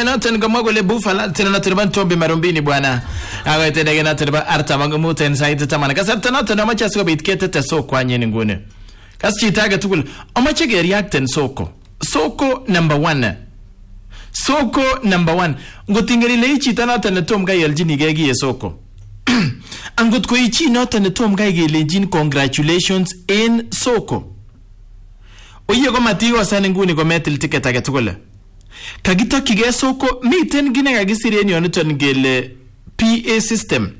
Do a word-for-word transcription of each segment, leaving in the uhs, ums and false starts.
noton kama kole Buffalo tena noton ban Tombi Marumbini bwana. Awe tena noton ba arta mangamuta inside tamana. Kasarta noton amache asikobit ketete soko anyen ngune. Kas chito age tugul amache ke reacten soko. Soko number one. Soko number one. Ngotingeri le chito noton ne tom kai aljini gegi soko. Angot ko ichi noton ne tom kai gelenjin congratulations in soko. Oye ko matigo sana nguni ko metil ticket age tugul. Kagitokige soko miten gine kagisire ni onuton gele P A system.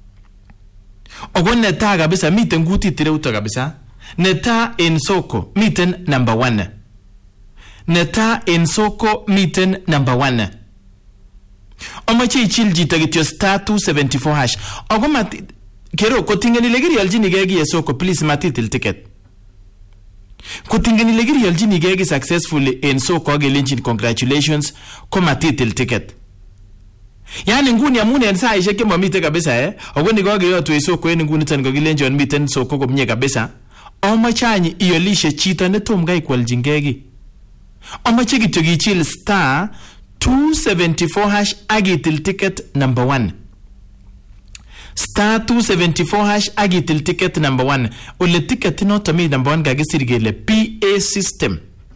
Ogon neta kabisa miten guti tireuto kabisa. Neta in soko miten number one. Neta in soko miten number one. Omache ichil jita gityo star two seventy-four hash. Ogon mati kero kotingeni legiri aljini gegi soko please matitil ticket. Kutingeni legiri aljini gegi successfully in soko gelinjin congratulations koma title ticket. Yani nguni amune ensa isheke mamite kabisa eh. Ogoni goge yotu isoko eni nguni tan gogilenjon miten soko komnye kabisa. Omachanyi iyolishe chita ne tom gai kwaljin gegi. Omache kityo gichil star two seventy-four hash agitil ticket number one. Star two seventy-four hash agitil ticket number one. Ole ticket nota mi number one gagisir gele P A system.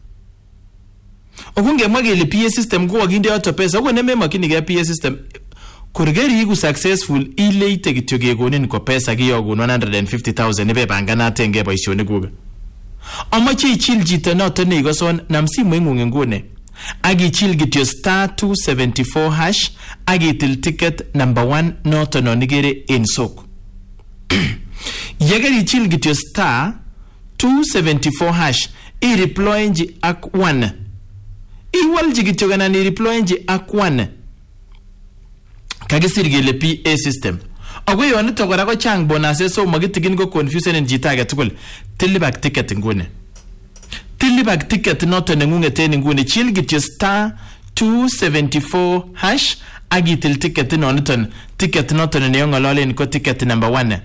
Ogunge magele P A system go aginde auto pesa. Ogo neme makini ge P A system. Kurgeri igu successful ile ite gityo gegonin ko pesa giyogu one hundred fifty thousand ebe bangana tenge boisioni guga. Omache ichil jita nota ne igoson namsi mwengunge ngune. Agi chil gityo star two seventy-four hash agitil ticket number one nota nonigere in soko. Yagari chil gityo star two seventy-four hash i reployinji ak one. Iwalji gityo gana ni reployinji ak one. Kagisir gele P A system. Ogwe yonu togora ko chang bonase so magitigin go confusion en jita ga tukul. Tilibak ticket ngune. Tilibak ticket nota nengunge teni ngune chil gityo star two seventy-four hash agitil ticket nonuton ticket nota neneyongo lolen ko ticket number one.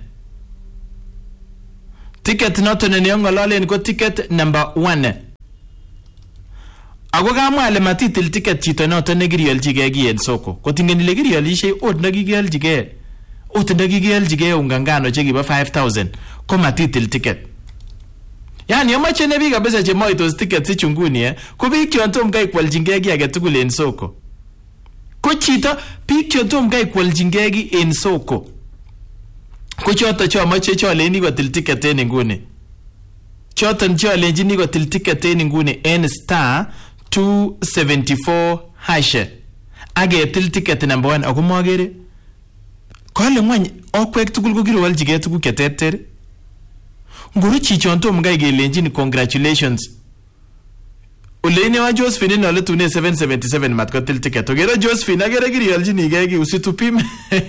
Ticket nota neneyongo lolen ko ticket number one. Ago kama ale matitil ticket chito nota negiri aljige gi en soko. Kotingeni legiri alishe od nagigi aljige. Od nagigi aljige ungangano chegi ba five thousand ko matitil ticket. Yani yomache nebi kabisa che moitos ticket si chunguni eh. Ko biik chontom kai kwaljingegi age tugul en soko. Ko chito biik chontom kai kwaljingegi en soko. Ko choto cho mache cho leni ko til ticket en nguni. Choto cho lenjini ko til ticket en nguni en star two seventy-four hash. Age til ticket number one agumagere. Ko le mwany okwek tugul ko giro waljige tugul keteter. Nguru chichonto mga igelenjini congratulations. Uleni wa Josephine na ole tune seven seventy-seven mat ko til ticket. Ogera Josephine agera giri aljini igegi usitupime.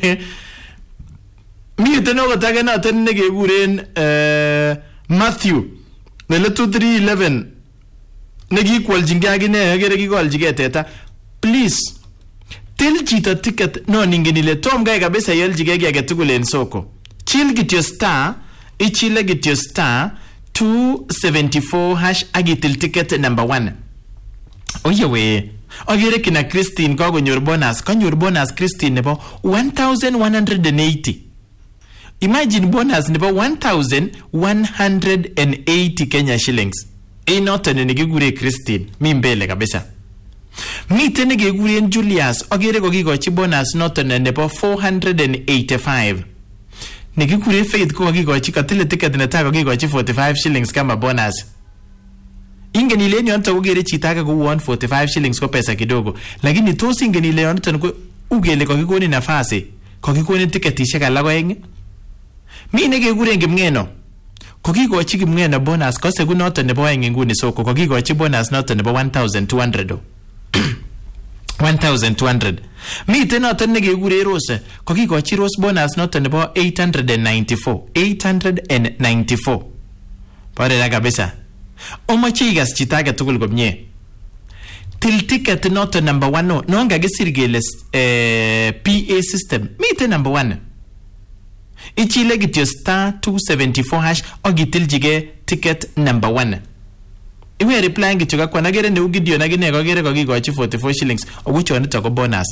Mi teno ko tage na tenne ge guren uh, Matthew. Nele two three eleven. Negi kwal jingagi ne agera gi kwal jigete. Please. Til chita ticket no ningenile tom ga kabisa yel jigegi agetugule en soko. Chill git your star ichile get your star two seventy-four hash agitil ticket number one. Oye we. Ogere kina Christine kwa konyor bonus. Konyor bonus Christine nebo one thousand one hundred eighty. Imagine bonus nebo one thousand one hundred eighty Kenya shillings. E nota nenegigure Christine. Mimbele kabisa. Mi tenegigure Julius. Ogere kogigochi bonus nota nebo four hundred eighty-five. Negikure Faith ko gigochi katile ticket netaka gigochi forty-five shillings kama bonus. Ingeni leni onta ugere chitaka ko one hundred forty-five shillings ko pesa kidogo. Lakini tosi ingeni leni onta ko ugele ko gikoni nafasi. Ko gikoni ticket ishaka lago enge. Mi negigure ngimngeno. Ko gigochi ngimngeno bonus ko segu nota nebo enge nguni soko ko gigochi bonus nota nebo one thousand two hundred. one thousand two hundred. Mi tena tenne gegure rose. Ko gigochi rose bonus nota nebo eight hundred ninety-four. eight hundred ninety-four. Pare la kabisa. Omache igas chitaga tugul gomnye. Til ticket nota number one no. No nga gesirgeles eh, P A system. Mi te number one. Ichile gityo star two seventy-four hash ogitil jige ticket number one. Iwe reply kityo kakwa nagere neu Gideon agine kagere kakikochi forty-four shillings ogucho nito ko bonus.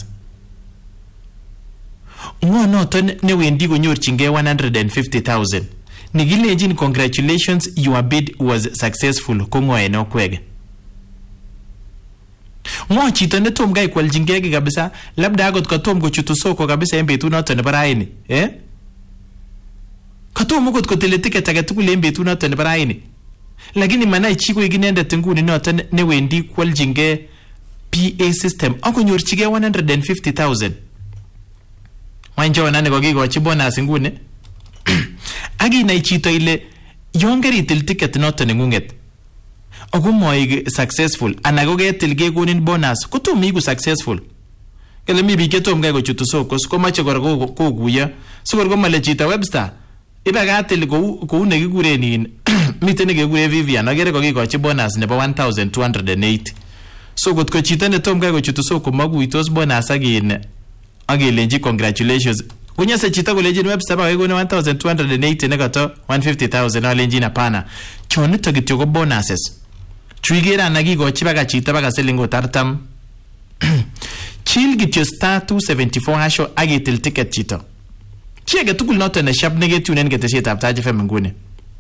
Ngo noton ne wendi konyorchingei one hundred fifty thousand. Nigilenjin congratulations, your bid was successful. Kongo eno kwege. Ngo chito ne tom gai kwaljingei kabisa, labda agot katom kochutu soko kabisa en betut noton nebo raini, eh? Katom agot kotile ticket age tugul en betut noton nebo raini. Lakini manai chi ko iginendet nguni noton ne wendi kwaljingei P A system akonyorchigei one hundred fifty thousand. Wanjo nane kokikochi bonus nguni. Aginai chito ile yon keritil ticket noton nengunget ako moik successful ana ko ketil kekonin bonus kotom iku successful. Kele mi biik chetom kai kochutu soko komache kor kokuyo sikor komale chito Webster iba katil kou kou nekikuren in miten nekekuren Vivian agere kokikochi bonus nebo one thousand two hundred eighty. So kot ko chito netom kai kochutu soko makuitos bonus agin agelenji congratulations. Kunyase chito kolejin Webster ba kekone one thousand two hundred eighty nekato one hundred fifty thousand alenjin hapana. Chonito kityo ko bonuses. Trigera nakikochi baka chito baka silingo tartam. Chill kityo star two seventy-four hash agitil ticket chito. Chi age tugul noton ne shop negetunen ketesietab Taach F M nguni.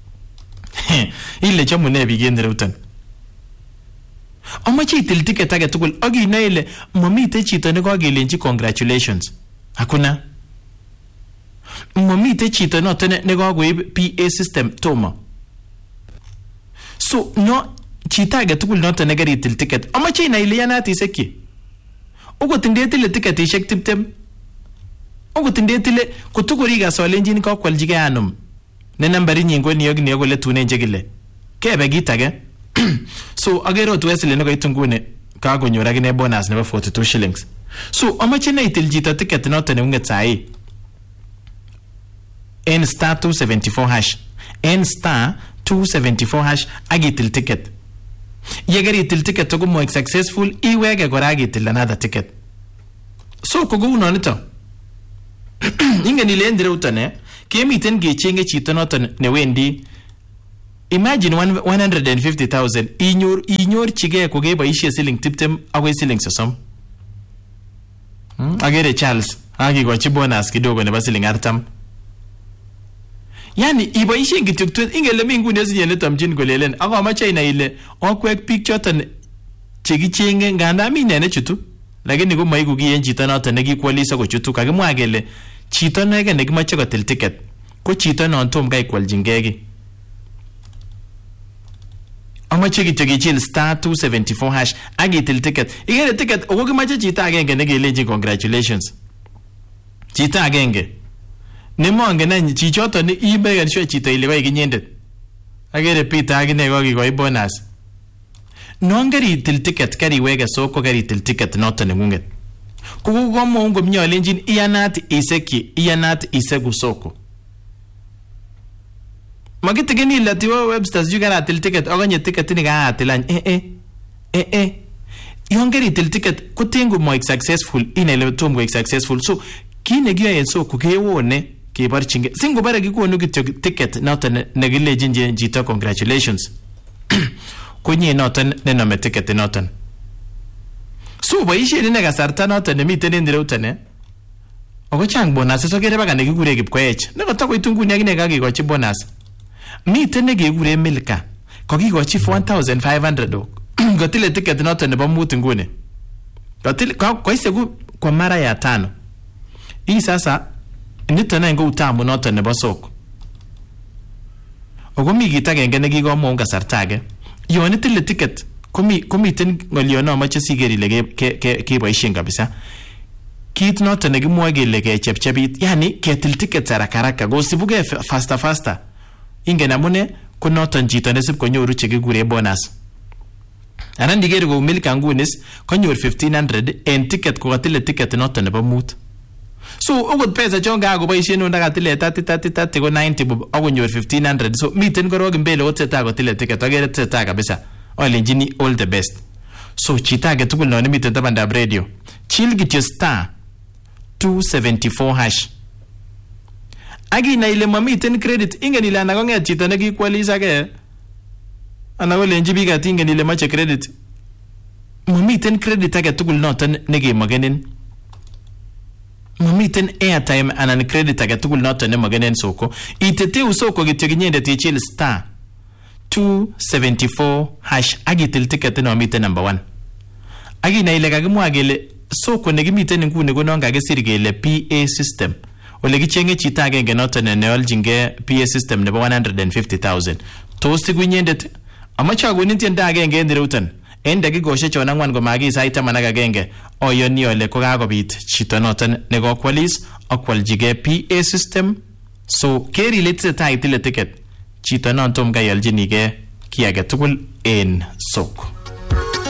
Ile chamune bigende rutan. Amache itil ticket age tugul aginoe ile momite chito nekagelenji congratulations. Hakuna. Momite chito noton nekagoib P A system tomo. So no chita age tugul noton nekeritil ticket amache inai ile yanat isekyi. Ogot indetile ticket ishek tiptem. Ogot indetile kotuguri gasolenjin kakwaljige anum. Ne nambari nyingo ni yogni yogole tunenje gile. Kebe gitage. So agero tuwesile no kaitungune kagonyor agine bonus nebo forty-two shillings. So amache na itil jita ticket noton unget sai. N star two seventy-four hash. N star two seventy-four hash agitil ticket. Yegeri itil ticket to go successful iwege kora agitil another ticket. So kogo uno nito. Inge nilendire utane kemiten gechenge chito noton ne wendi. Imagine one hundred fifty thousand inyor inyor chige ko geboisie siling tiptem agoi siling sosom. Hmm? Agere Charles agikochi bonus kidogo nebo siling artam. Yani iboisien kityok ingele mi nguni asinye netomchin kolelen akomache inai ile okwek biik choton chekichenge nganda mi ne nechutu lakini ko maiku ki en chito noton nekikwalisa kochutu kakimwa kele chito nege nekimache kotil ticket ko chito non tom kai kwaljingei ki. Amache kityok ichil star two seventy-four hash agitil ticket. Igere ticket oko kimache chito agenge nekelenji congratulations. Chito agenge Nemonge na chichoto ni ibe sure chito ile kai kinyendet. Agere Peter agine kokikoi bonus. Nongeri til ticket kari wege soko kari til ticket noton nengunget. Kuko komo ungo mnyolenjin iyanat iseki iyanat isegu soko. Magitegeni latiwa Webster jugara til ticket oganye ticket ni ga atilan eh eh eh eh. Yongeri til ticket kutingu mo successful inele tomgo successful so kine giya en soko kewone kebarchinge singo bare gikonu kityo ticket noton negilejin jito congratulations. Kunye noton nenome ticket noton. So boisie ne kasarta noton nemiten en direutan ogo chang bonus so kere baka nekikure Kipkoech ne kotakoitu nguni akine kakikochi bonus. Miten nekekure Milka kokikochi one thousand five hundred gotile ticket noton nebo mut nguni. Gotile koisegu kwa mara ya tano. Hii sasa nito na ngo utamu noton nebo soko. Ogo mi kit agenge nekikomwa kasarta age. Yon itile ticket komi komiten ngoliono amache siger ile ke keboisien kabisa. Kit noton nekimwoe kele kechepchepit yani ketil ticket haraka haraka gosibuge faster faster. Ingen amune ko noton chito nesib konyoru chekikure bonus. Anan diger go Milka ngunis konyor fifteen hundred en ticket ko katile ticket noton nebo mut. So ogot pesa chonga akoboisien onda katile thirty thirty thirty ko ninety akonyor fifteen hundred. So miten korok mbele oteta kotile ticket agere teta kabisa. Olenjini all the best. So chita age tugul no miten tabandab radio. Chill kityo star two seventy-four hash. Agi na ile mamiten credit ingen ile anagonget chito nekikwalisa ke. ana kolenji biik atingen ile mache credit. Mamiten credit age tugul noton nekemogenin. Mamiten airtime anan credit age tugul noton nemogenen soko. Iteteu soko kityo kinyendet ichil star two seventy-four hash agitil ticket no miten number one. Agina ile kakimwa kele soko nekimiten nguni ko non kakisir kele P A system. Ole kichenge chito agenge noton neoljinge P A system nebo one hundred fifty thousand. Tos sikunyendet amache akonin tiendo agenge en ireuton. En dakikoshek chon angwan komagi sait taman ak agenge oyoni ole kokakobit chito noton nekokwalis akwaljige P A system. So keri ile tesetai itile ticket chito non tom kayoljinige ki age tugul en soko.